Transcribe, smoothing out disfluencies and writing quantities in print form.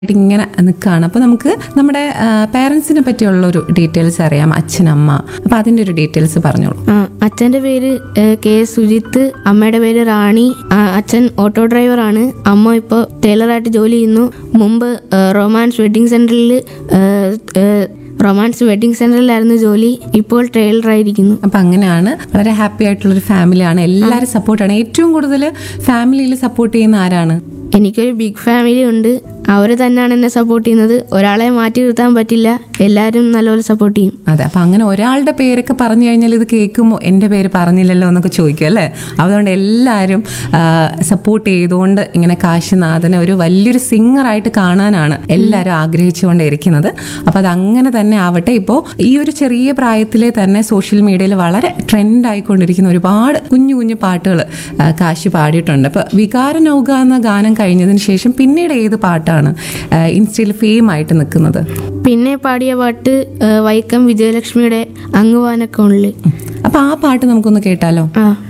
ഇങ്ങനെ നിൽക്കുകയാണ്. അപ്പോൾ നമുക്ക് നമ്മുടെ പേരൻസിനെ പറ്റിയുള്ള ഒരു ഡീറ്റെയിൽസ് അറിയാം, അച്ഛനമ്മ. അപ്പോൾ അതിൻ്റെ ഒരു ഡീറ്റെയിൽസ് പറഞ്ഞോളൂ. അച്ഛൻ്റെ പേര് കെ സുജിത്ത്, അമ്മയുടെ പേര് റാണി. അച്ഛൻ ഓട്ടോ ഡ്രൈവറാണ്. അമ്മ ഇപ്പോൾ ടൈലറായിട്ട് ജോലി ചെയ്യുന്നു. മുമ്പ് റൊമാൻസ് വെഡിങ് സെന്ററിലായിരുന്നു ജോലി. ഇപ്പോൾ ടൈലറായിരിക്കുന്നു. അപ്പം അങ്ങനെയാണ്. വളരെ ഹാപ്പി ആയിട്ടുള്ളൊരു ഫാമിലിയാണ്. എല്ലാവരും സപ്പോർട്ടാണ്. ഏറ്റവും കൂടുതൽ ഫാമിലിയിൽ സപ്പോർട്ട് ചെയ്യുന്ന ആരാണ്? എനിക്കൊരു ബിഗ് ഫാമിലി ഉണ്ട്. അവർ തന്നെയാണ് എന്നെ സപ്പോർട്ട് ചെയ്യുന്നത്. ഒരാളെ മാറ്റി നിർത്താൻ പറ്റില്ല. എല്ലാവരും നല്ലപോലെ സപ്പോർട്ട് ചെയ്യും. അതെ. അപ്പം അങ്ങനെ ഒരാളുടെ പേരൊക്കെ പറഞ്ഞു കഴിഞ്ഞാൽ ഇത് കേൾക്കുമ്പോൾ എൻ്റെ പേര് പറഞ്ഞില്ലല്ലോ എന്നൊക്കെ ചോദിക്കും അല്ലേ? അതുകൊണ്ട് എല്ലാവരും സപ്പോർട്ട് ചെയ്തുകൊണ്ട് ഇങ്ങനെ കാശിനാഥനെ ഒരു വലിയൊരു സിംഗറായിട്ട് കാണാനാണ് എല്ലാവരും ആഗ്രഹിച്ചുകൊണ്ടിരിക്കുന്നത്. അപ്പം അത് അങ്ങനെ തന്നെ ആവട്ടെ. ഇപ്പോൾ ഈ ഒരു ചെറിയ പ്രായത്തിലെ തന്നെ സോഷ്യൽ മീഡിയയിൽ വളരെ ട്രെൻഡ് ആയിക്കൊണ്ടിരിക്കുന്ന ഒരുപാട് കുഞ്ഞു കുഞ്ഞു പാട്ടുകൾ കാശി പാടിയിട്ടുണ്ട്. അപ്പോൾ വികാരനൗക എന്ന ഗാനം കഴിഞ്ഞതിന് ശേഷം പിന്നീട് ഏത് പാട്ടാണ് ഇൻസ്റ്റയിൽ ഫെയിം ആയിട്ട് നിൽക്കുന്നത്? പിന്നെ പാടിയ പാട്ട് വൈക്കം വിജയലക്ഷ്മിയുടെ അങ്ങുവാനക്കോണില്. അപ്പൊ ആ പാട്ട് നമുക്കൊന്ന് കേട്ടാലോ?